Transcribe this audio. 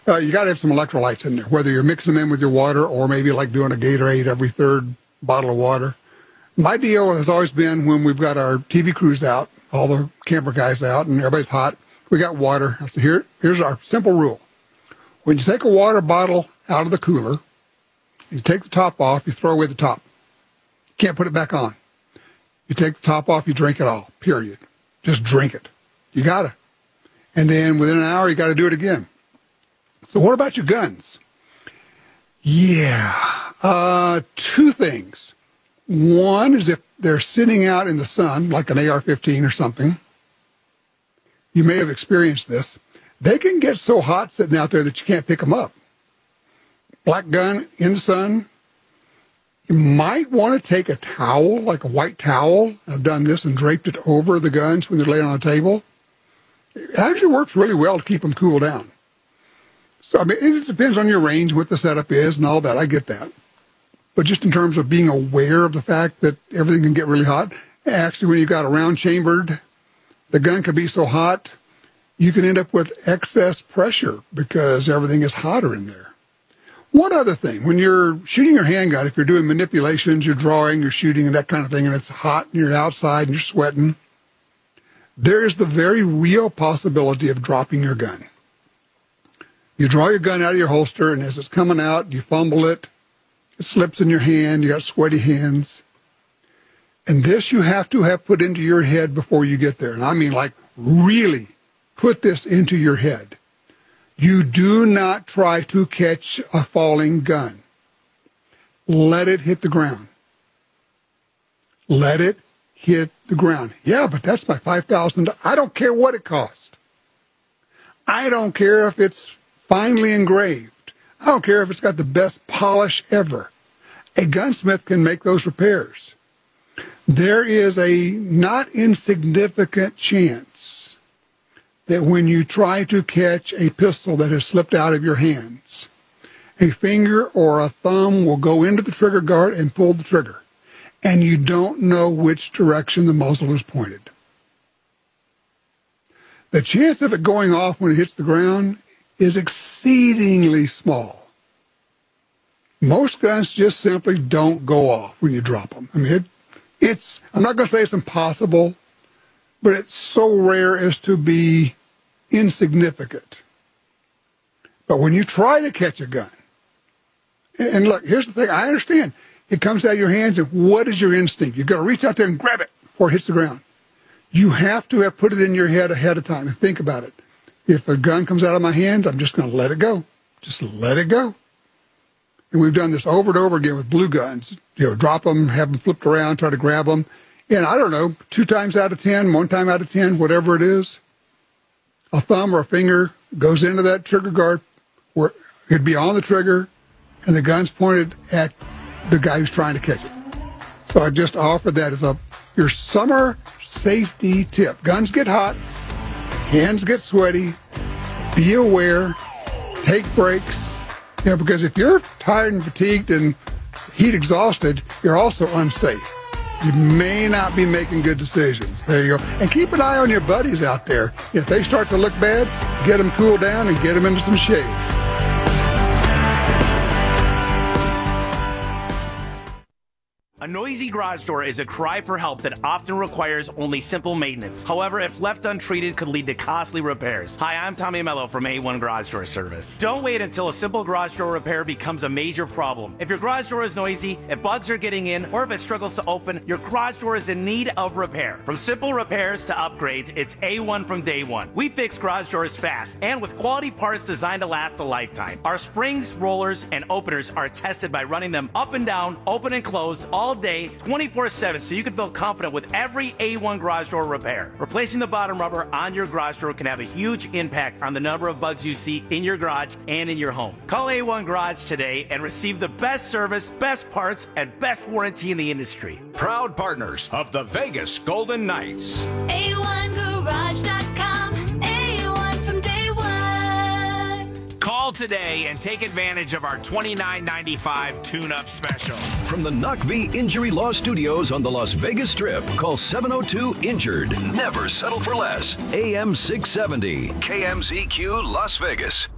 You got to have some electrolytes in there, whether you're mixing them in with your water or maybe like doing a Gatorade every third bottle of water. My deal has always been when we've got our TV crews out, all the camper guys out, and everybody's hot, we got water. I said, here's our simple rule. When you take a water bottle out of the cooler, you take the top off, you throw away the top. You can't put it back on. You take the top off, you drink it all, period. Just drink it. You got to. And then within an hour, you got to do it again. So what about your guns? Yeah, two things. One is if they're sitting out in the sun, like an AR-15 or something, you may have experienced this. They can get so hot sitting out there that you can't pick them up. Black gun in the sun. You might want to take a towel, like a white towel. I've done this and draped it over the guns when they're laying on a table. It actually works really well to keep them cool down. So, I mean, it depends on your range, what the setup is and all that. I get that. But just in terms of being aware of the fact that everything can get really hot, actually, when you've got a round chambered, the gun can be so hot, you can end up with excess pressure because everything is hotter in there. One other thing, when you're shooting your handgun, if you're doing manipulations, you're drawing, you're shooting, and that kind of thing, and it's hot, and you're outside, and you're sweating, there is the very real possibility of dropping your gun. You draw your gun out of your holster, and as it's coming out, you fumble it. It slips in your hand. You got sweaty hands. And this you have to have put into your head before you get there. And I mean, like, really put this into your head. You do not try to catch a falling gun. Let it hit the ground. Let it hit the ground. Yeah, but that's my $5,000. I don't care what it costs. I don't care if it's finely engraved. I don't care if it's got the best polish ever. A gunsmith can make those repairs. There is a not insignificant chance that when you try to catch a pistol that has slipped out of your hands, a finger or a thumb will go into the trigger guard and pull the trigger, and you don't know which direction the muzzle is pointed. The chance of it going off when it hits the ground is exceedingly small. Most guns just simply don't go off when you drop them. I mean, I'm not going to say it's impossible, but it's so rare as to be insignificant. But when you try to catch a gun, and look, here's the thing, I understand. It comes out of your hands, and what is your instinct? You've got to reach out there and grab it before it hits the ground. You have to have put it in your head ahead of time and think about it. If a gun comes out of my hands, I'm just going to let it go. Just let it go. And we've done this over and over again with blue guns. Drop them, have them flipped around, try to grab them. And I don't know, 2 times out of 10, 1 time out of 10, whatever it is, a thumb or a finger goes into that trigger guard where it'd be on the trigger, and the gun's pointed at the guy who's trying to catch it. So I just offered that as your summer safety tip. Guns get hot. Hands get sweaty. Be aware. Take breaks. Because if you're tired and fatigued and heat exhausted, you're also unsafe. You may not be making good decisions. There you go. And keep an eye on your buddies out there. If they start to look bad, get them cooled down and get them into some shade. A noisy garage door is a cry for help that often requires only simple maintenance. However, if left untreated, could lead to costly repairs. Hi, I'm Tommy Mello from A1 Garage Door Service. Don't wait until a simple garage door repair becomes a major problem. If your garage door is noisy, if bugs are getting in, or if it struggles to open, your garage door is in need of repair. From simple repairs to upgrades, it's A1 from day one. We fix garage doors fast and with quality parts designed to last a lifetime. Our springs, rollers, and openers are tested by running them up and down, open and closed, all day, 24/7, so you can feel confident with every A1 garage door repair. Replacing the bottom rubber on your garage door can have a huge impact on the number of bugs you see in your garage and in your home. Call A1 Garage today and receive the best service, best parts, and best warranty in the industry. Proud partners of the Vegas Golden Knights. A1Garage.com. A1 from day one. Call today and take advantage of our $29.95 tune-up special. From the Knock V Injury Law Studios on the Las Vegas Strip, call 702-INJURED. Never settle for less. AM 670, KMZQ Las Vegas.